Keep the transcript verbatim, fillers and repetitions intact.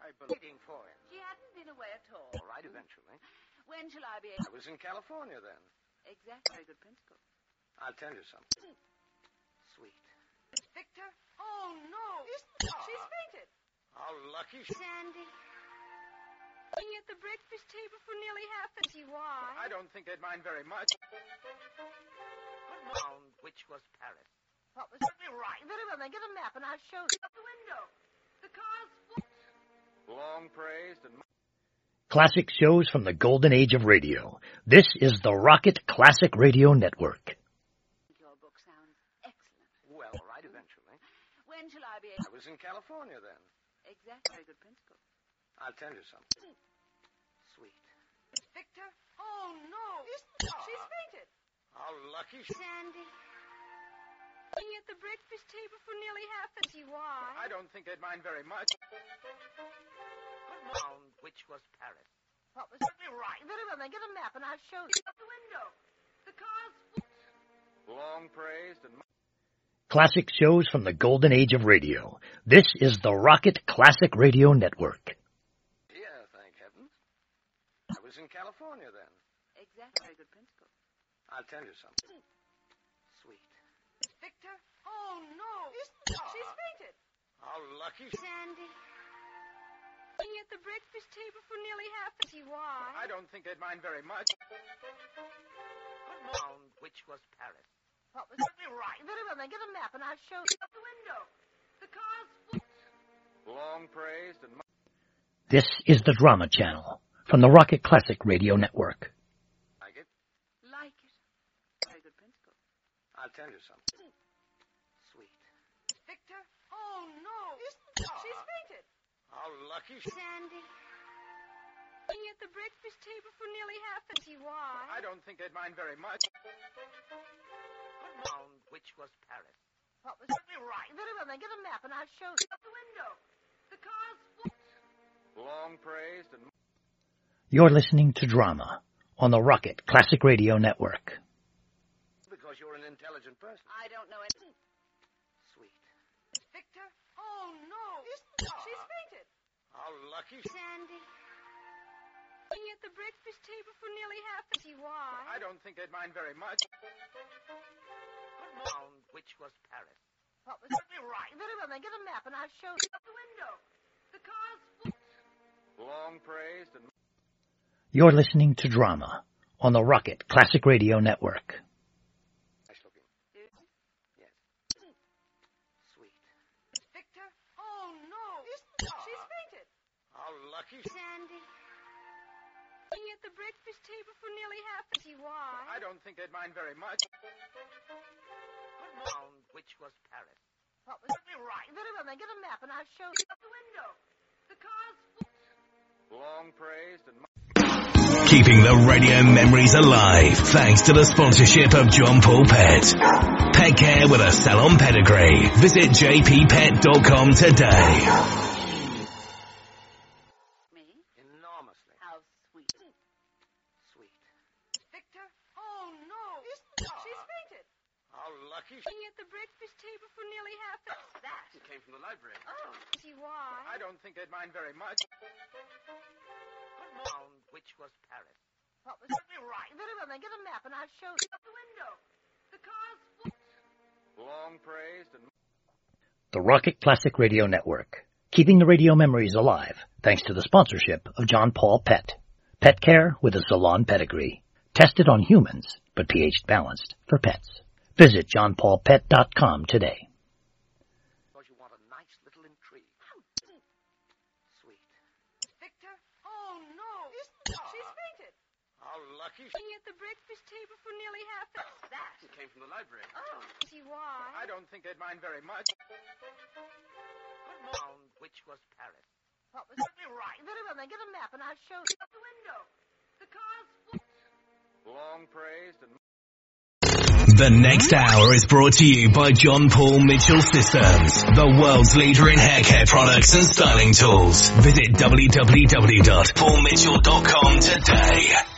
I believe waiting for him. She hadn't been away at all. All right, eventually. When shall I be able... I was in California then. Exactly. Very good principle. I'll tell you something. Sweet. Victor? Oh, no. Isn't oh. She's fainted. How lucky she... Sandy. Being at the breakfast table for nearly half an hour. Why? I don't think they'd mind very much. Found which was Paris. What was... You're right. Very well, then get a map and I'll show you. Out the window. The car's full. Long praised and... Classic shows from the golden age of radio. This is the Rocket Classic Radio Network. Your book sounds excellent. Well, all right, eventually. When shall I be able... I was in California then. Exactly. Very good principle. I'll tell you something. Sweet. Victor? Oh, no. Isn't oh. She's fainted. How lucky she... Sandy. Being at the breakfast table for nearly half an hour. Why? I don't think they'd mind very much. Found which was Paris. What was... You're right. Very well, then get a map and I'll show you. Out the window. The car's full. Long praised and... Classic shows from the golden age of radio. This is the Rocket Classic Radio Network. Yeah, thank heavens. I was in California then. Exactly. Very good principle. I'll tell you something. Sweet. Victor? Oh, no. Isn't oh. She's fainted. How lucky she... Sandy. Being at the breakfast table for nearly half an hour. Why? I don't think they'd mind very much. Found which was Paris. What was... You're right. Very well, then get a map and I'll show you. Out the window. The car's full. Long praised and... This is the Drama Channel from the Rocket Classic Radio Network. Like it? Like it. Very good principle. I'll tell you something. Sweet. Victor? Oh, no. Isn't oh. She's fainted. How lucky she... Sandy. Being at the breakfast table for nearly half an hour. Why? I don't think they'd mind very much. Found which was Paris. What was... You're right. Very well, then get a map and I'll show you. Out the window. The car's full. Long praised and... You're listening to Drama on the Rocket Classic Radio Network. Because you're an intelligent person. I don't know anything. Sweet. Victor? Oh, no. Isn't oh. She's fainted. How lucky she... Sandy. Being at the breakfast table for nearly half an hour. Why? I don't think they'd mind very much. Found which was Paris. What was... You're right. Very well, then get a map and I'll show you. Out the window. The car's full. Long praised and... You're listening to Drama on the Rocket Classic Radio Network. Nice looking. Yes. Sweet. Victor? Oh, no. Isn't oh. She's fainted. How lucky she... Sandy. Being at the breakfast table for nearly half an hour. Why? I don't think they'd mind very much. Found which was Paris. What was... You're right. Very well, then get a map and I'll show you. Out the window. The car's full. Long praised and... Keeping the radio memories alive thanks to the sponsorship of John Paul Pet. Pet care with a salon pedigree. Visit j p pet dot com today. Me? Enormously. How sweet. Sweet. Victor? Oh, no. Isn't oh. She's fainted. How lucky she... Being at the breakfast table for nearly half an hour. That? It came from the library. Oh, see why? I don't think they'd mind very much. Found which was Paris. What was... You're right. Very well, then get a map and I'll show you. Out the window. The car's full. Long praised and... The Rocket Classic Radio Network, keeping the radio memories alive thanks to the sponsorship of John Paul Pet. Pet care with a salon pedigree. Tested on humans, but pH balanced for pets. Visit john paul pet dot com today. Because you want a nice little intrigue. Sweet. Victor? Oh, no. Isn't oh. She's fainted. How lucky she... Being at the breakfast table for nearly half an hour. That? It came from the library. Oh, see why? I don't think they'd mind very much. Found which was Paris. What was... You're right. Very well, then get a map and I'll show you. Out the window. The car's full. Long praised and... The next hour is brought to you by John Paul Mitchell Systems, the world's leader in hair care products and styling tools. Visit w w w dot paul mitchell dot com today.